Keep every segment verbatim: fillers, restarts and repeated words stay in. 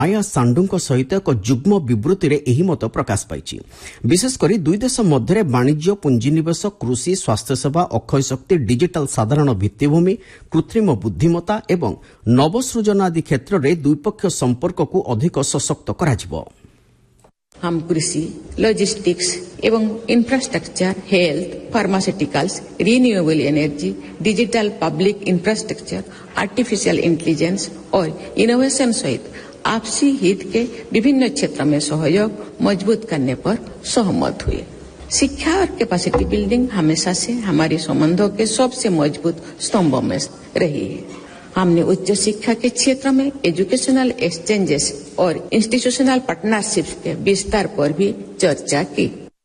ମାୟା ସାଣ୍ଡୁଙ୍କ ସହିତ ଏକ ଯୁଗ୍ମ ବିବୃତ୍ତିରେ ଏହି ମତ ପ୍ରକାଶ ପାଇଛି। ବିଶେଷକରି ଦୁଇ ଦେଶ ମଧ୍ୟରେ ବାଣିଜ୍ୟ, ପୁଞ୍ଜିନିବେଶ, କୃଷି, ସ୍ୱାସ୍ଥ୍ୟସେବା, ଅକ୍ଷୟ ଶକ୍ତି, ଡିଜିଟାଲ ସାଧାରଣ ଭିତ୍ତିଭୂମି, କୃତ୍ରିମ ବୁଦ୍ଧିମତ୍ତା ଏବଂ ନବସୃଜନ ଆଦି କ୍ଷେତ୍ରରେ ଦ୍ୱିପକ୍ଷୀୟ ସମ୍ପର୍କକୁ ଅଧିକ ସଶକ୍ତ କରାଯିବ। हम कृषि, लॉजिस्टिक्स एवं infrastructure, health, pharmaceuticals, renewable energy, digital public infrastructure, artificial intelligence और इनोवेशन सहित आपसी हित के विभिन्न क्षेत्रों में सहयोग मजबूत करने पर सहमत हुए। शिक्षा और कैपेसिटी बिल्डिंग हमेशा से हमारे संबंधों के सबसे मजबूत स्तंभों में रही है। हमने उच्च शिक्षा के क्षेत्र में एजुकेशनल एक्सचेंजेस और इंस्टीट्यूशनल पार्टनरशिप्स के विस्तार पर भी चर्चा की।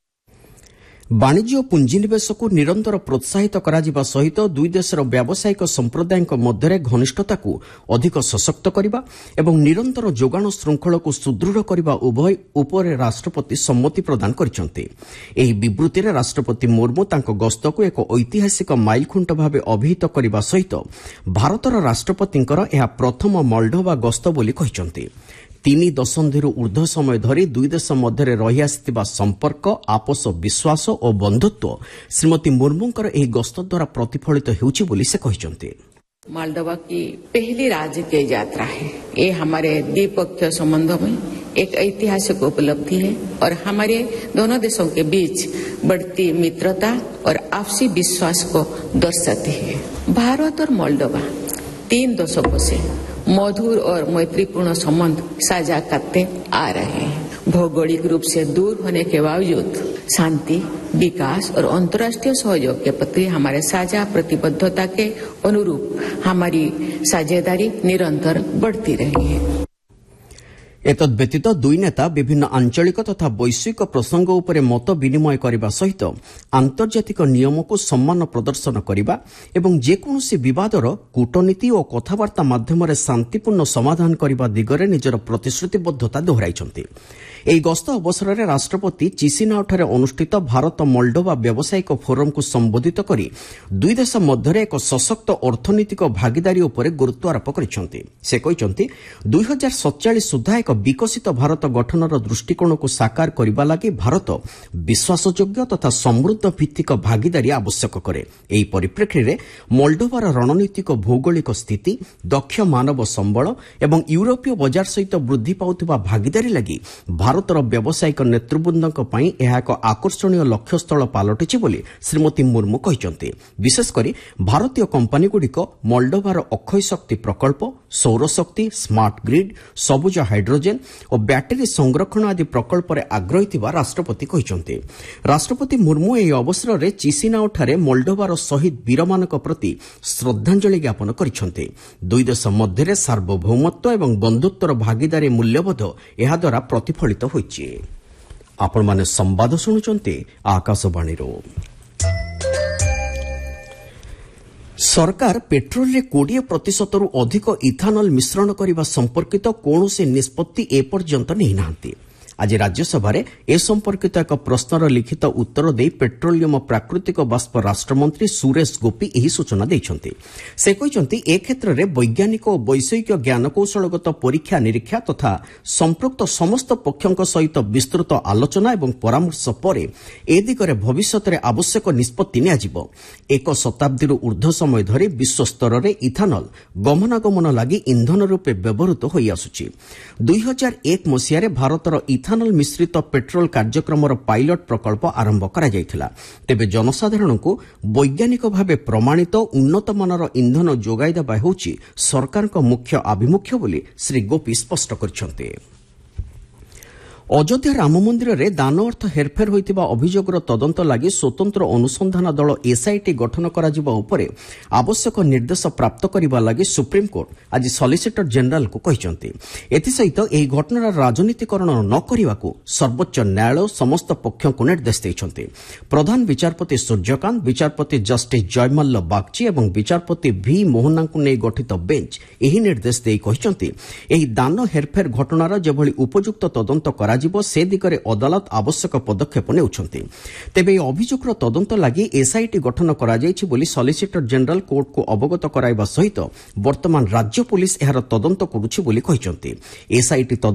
ବାଣିଜ୍ୟ ଓ ପୁଞ୍ଜିନିବେଶକୁ ନିରନ୍ତର ପ୍ରୋତ୍ସାହିତ କରାଯିବା ସହିତ ଦୁଇ ଦେଶର ବ୍ୟାବସାୟିକ ସମ୍ପ୍ରଦାୟଙ୍କ ମଧ୍ୟରେ ଘନିଷ୍ଠତାକୁ ଅଧିକ ସଶକ୍ତ କରିବା ଏବଂ ନିରନ୍ତର ଯୋଗାଣ ଶୃଙ୍ଖଳକୁ ସୁଦୃଢ଼ କରିବା ଉଭୟ ଉପରେ ରାଷ୍ଟ୍ରପତି ସମ୍ମତି ପ୍ରଦାନ କରିଛନ୍ତି। ଏହି ବିବୃତ୍ତିରେ ରାଷ୍ଟ୍ରପତି ମୁର୍ମୁ ତାଙ୍କ ଗସ୍ତକୁ ଏକ ଐତିହାସିକ ମାଇଲଖୁଣ୍ଟ ଭାବେ ଅଭିହିତ କରିବା ସହିତ ଭାରତର ରାଷ୍ଟ୍ରପତିଙ୍କର ଏହା ପ୍ରଥମ ମଲ୍ଡୋଭା ଗସ୍ତ ବୋଲି କହିଛନ୍ତି। ତିନି ଦଶନ୍ଧିରୁ ଊର୍ଦ୍ଧ୍ୱ ସମୟ ଧରି ଦୁଇ ଦେଶ ମଧ୍ୟରେ ରହିଆସିଥିବା ସମ୍ପର୍କ, ଆପୋଷ ବିଶ୍ୱାସ ଓ ବନ୍ଧୁତ୍ୱ ଶ୍ରୀମତୀ ମୁର୍ମୁଙ୍କର ଏହି ଗସ୍ତ ଦ୍ୱାରା ପ୍ରତିଫଳିତ ହେଉଛି ବୋଲି ସେ କହିଛନ୍ତି। मोल्डोवा की पहली राजकीय यात्रा है। ये हमारे द्विपक्षीय संबंधों में एक ऐतिहासिक उपलब्धि है और हमारे दोनों देशों के बीच बढ़ती मित्रता और आपसी विश्वास को दर्शाती है। भारत और मोल्डोवा तीन दशकों से मधुर और मैत्रीपूर्ण संबंध साझा करते आ रहे हैं। भौगोलिक रूप से दूर होने के बावजूद शांति, विकास और अंतर्राष्ट्रीय सहयोग के प्रति हमारे साझा प्रतिबद्धता के अनुरूप हमारी साझेदारी निरंतर बढ़ती रही है। एतद व्यतीत दुई नेता विभिन्न आंचलिक तथा वैश्विक प्रसंग उपरे मत विनिमय करने सहित आंतर्जातिक नियम को सम्मान प्रदर्शन करने एवं जेकोसी विवादर कूटनीति और कथबार्ता माध्यम शांतिपूर्ण समाधान करने दिगरे निजर प्रतिश्रुतिबद्धता दोहराइछन्ति। ଏହି ଗସ୍ତ ଅବସରରେ ରାଷ୍ଟ୍ରପତି ଚିସିନାଓଠାରେ ଅନୁଷ୍ଠିତ ଭାରତ ମୋଲ୍ଡୋଭା ବ୍ୟବସାୟିକ ଫୋରମକୁ ସମ୍ବୋଧିତ କରି ଦୁଇ ଦେଶ ମଧ୍ୟରେ ଏକ ସଶକ୍ତ ଅର୍ଥନୈତିକ ଭାଗିଦାରୀ ଉପରେ ଗୁରୁତ୍ୱାରୋପ କରିଛନ୍ତି। ସେ କହିଛନ୍ତି ଦୁଇ ହଜାର ସତଚାଳିଶ ସୁଦ୍ଧା ଏକ ବିକଶିତ ଭାରତ ଗଠନର ଦୃଷ୍ଟିକୋଣକୁ ସାକାର କରିବା ଲାଗି ଭାରତ ବିଶ୍ୱାସଯୋଗ୍ୟ ତଥା ସମୃଦ୍ଧ ଭିତ୍ତିକ ଭାଗିଦାରୀ ଆବଶ୍ୟକ କରେ। ଏହି ପରିପ୍ରେକ୍ଷୀରେ ମୋଲ୍ଡୋଭାର ରଣନୈତିକ ଭୌଗୋଳିକ ସ୍ଥିତି, ଦକ୍ଷ ମାନବ ସମ୍ବଳ ଏବଂ ୟୁରୋପୀୟ ବଜାର ସହିତ ବୃଦ୍ଧି ପାଉଥିବା ଭାଗିଦାରୀ ଲାଗି ଭାରତର ବ୍ୟବସାୟିକ ନେତୃବୃନ୍ଦଙ୍କ ପାଇଁ ଏହା ଏକ ଆକର୍ଷଣୀୟ ଲକ୍ଷ୍ୟସ୍ଥଳ ପାଲଟିଛି ବୋଲି ଶ୍ରୀମତୀ ମୁର୍ମୁ କହିଛନ୍ତି। ବିଶେଷକରି ଭାରତୀୟ କମ୍ପାନୀଗୁଡ଼ିକ ମୋଲ୍ଡୋଭାର ଅକ୍ଷୟ ଶକ୍ତି ପ୍ରକଳ୍ପ, ସୌରଶକ୍ତି, ସ୍ମାର୍ଟ ଗ୍ରିଡ୍, ସବୁଜ ହାଇଡ୍ରୋଜେନ୍ ଓ ବ୍ୟାଟେରୀ ସଂରକ୍ଷଣ ଆଦି ପ୍ରକଳ୍ପରେ ଆଗ୍ରହୀ ଥିବା ରାଷ୍ଟ୍ରପତି କହିଛନ୍ତି। ରାଷ୍ଟ୍ରପତି ମୁର୍ମୁ ଏହି ଅବସରରେ ଚିସିନାଓଠାରେ ମୋଲ୍ଡୋଭାର ଶହୀଦ ବୀରମାନଙ୍କ ପ୍ରତି ଶ୍ରଦ୍ଧାଞ୍ଜଳି ଜ୍ଞାପନ କରିଛନ୍ତି। ଦୁଇ ଦେଶ ମଧ୍ୟରେ ସାର୍ବଭୌମତ୍ୱ ଏବଂ ବନ୍ଧୁତ୍ୱର ଭାଗିଦାରୀ ମୂଲ୍ୟବୋଧ ଏହାଦ୍ୱାରା ପ୍ରତିଫଳିତ ହୋଇଛି। ଆପଣମାନେ ସମ୍ବାଦ ଶୁଣୁଛନ୍ତି ଆକାଶବାଣୀରୁ। ସରକାର ପେଟ୍ରୋଲରେ କୋଡ଼ିଏ ପ୍ରତିଶତରୁ ଅଧିକ ଇଥାନଲ ମିଶ୍ରଣ କରିବା ସମ୍ପର୍କିତ କୌଣସି ନିଷ୍ପତ୍ତି ଏପର୍ଯ୍ୟନ୍ତ ନେଇନାହାନ୍ତି। ଆଜି ରାଜ୍ୟସଭାରେ ଏ ସମ୍ପର୍କିତ ଏକ ପ୍ରଶ୍ନର ଲିଖିତ ଉତ୍ତର ଦେଇ ପେଟ୍ରୋଲିୟମ ପ୍ରାକୃତିକ ବାଷ୍ପ ରାଷ୍ଟ୍ରମନ୍ତ୍ରୀ ସୁରେଶ ଗୋପୀ ଏହି ସୂଚନା ଦେଇଛନ୍ତି। ସେ କହିଛନ୍ତି ଏ କ୍ଷେତ୍ରରେ ବୈଜ୍ଞାନିକ ଓ ବୈଷୟିକ ଜ୍ଞାନକୌଶଳଗତ ପରୀକ୍ଷା ନିରୀକ୍ଷା ତଥା ସମ୍ପୃକ୍ତ ସମସ୍ତ ପକ୍ଷଙ୍କ ସହିତ ବିସ୍ତୃତ ଆଲୋଚନା ଏବଂ ପରାମର୍ଶ ପରେ ଏ ଦିଗରେ ଭବିଷ୍ୟତରେ ଆବଶ୍ୟକ ନିଷ୍ପତ୍ତି ନିଆଯିବ। ଏକ ଶତାବ୍ଦୀରୁ ଊର୍ଦ୍ଧ୍ୱ ସମୟ ଧରି ବିଶ୍ୱସ୍ତରରେ ଇଥାନଲ ଗମନାଗମନ ଲାଗି ଇନ୍ଧନ ରୂପେ ବ୍ୟବହୃତ ହୋଇଆସୁଛି। ଦୁଇ ହଜାର ଏକ ମସିହାରେ ଭାରତର ଇଥାନଲ ମିଶ୍ରିତ ପେଟ୍ରୋଲ କାର୍ଯ୍ୟକ୍ରମର ପାଇଲଟ ପ୍ରକଳ୍ପ ଆରମ୍ଭ କରାଯାଇଥିଲା। ତେବେ ଜନସାଧାରଣଙ୍କୁ ବୈଜ୍ଞାନିକ ଭାବେ ପ୍ରମାଣିତ ଉନ୍ନତମାନର ଇନ୍ଧନ ଯୋଗାଇଦେବା ହେଉଛି ସରକାରଙ୍କ ମୁଖ୍ୟ ଆଭିମୁଖ୍ୟ ବୋଲି ଶ୍ରୀ ଗୋପୀ ସ୍ପଷ୍ଟ କରିଛନ୍ତି। ଅଯୋଧ୍ୟା ରାମ ମନ୍ଦିରରେ ଦାନ ଅର୍ଥ ହେରଫେର ହୋଇଥିବା ଅଭିଯୋଗର ତଦନ୍ତ ଲାଗି ସ୍ୱତନ୍ତ୍ର ଅନୁସନ୍ଧାନ ଦଳ ଏସ୍ଆଇଟି ଗଠନ କରାଯିବା ଉପରେ ଆବଶ୍ୟକ ନିର୍ଦ୍ଦେଶ ପ୍ରାପ୍ତ କରିବା ଲାଗି ସୁପ୍ରିମକୋର୍ଟ ଆଜି ସଲିସିଟର ଜେନେରାଲଙ୍କୁ କହିଛନ୍ତି। ଏଥିସହିତ ଏହି ଘଟଣାର ରାଜନୀତିକରଣ ନ କରିବାକୁ ସର୍ବୋଚ୍ଚ ନ୍ୟାୟାଳୟ ସମସ୍ତ ପକ୍ଷଙ୍କୁ ନିର୍ଦ୍ଦେଶ ଦେଇଛନ୍ତି। ପ୍ରଧାନ ବିଚାରପତି ସୂର୍ଯ୍ୟକାନ୍ତ, ବିଚାରପତି ଜଷ୍ଟିସ ଜୟମଲ୍ଲ ବାଗ୍ଚି ଏବଂ ବିଚାରପତି ଭି ମୋହନାଙ୍କୁ ନେଇ ଗଠିତ ବେଞ୍ଚ ଏହି ନିର୍ଦ୍ଦେଶ ଦେଇ କହିଛନ୍ତି ଏହି ଦାନ ହେରଫେର ଘଟଣାର ଯେଭଳି ଉପଯୁକ୍ତ ତଦନ୍ତ କରାଯିବ କରାଯିବ ସେ ଦିଗରେ ଅଦାଲତ ଆବଶ୍ୟକ ପଦକ୍ଷେପ ନେଉଛନ୍ତି। ତେବେ ଏହି ଅଭିଯୋଗର ତଦନ୍ତ ଲାଗି ଏସ୍ଆଇଟି ଗଠନ କରାଯାଇଛି ବୋଲି ସଲିସିଟର ଜେନେରାଲ କୋର୍ଟକୁ ଅବଗତ କରାଇବା ସହିତ ବର୍ତ୍ତମାନ ରାଜ୍ୟ ପୁଲିସ୍ ଏହାର ତଦନ୍ତ କରୁଛି ବୋଲି କହିଛନ୍ତି। ଏସ୍ଆଇଟି